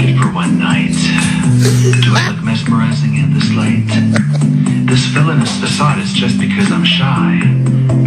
naked for one night. Do I look mesmerizing in this light? This villainous facade is just because I'm shy.